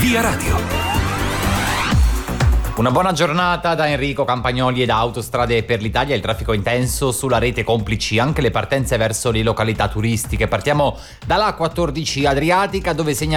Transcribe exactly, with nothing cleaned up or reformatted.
Via Radio. Una buona giornata da Enrico Campagnoli e da Autostrade per l'Italia. Il traffico intenso sulla rete, complici anche le partenze verso le località turistiche. Partiamo dalla quattordici Adriatica, dove segna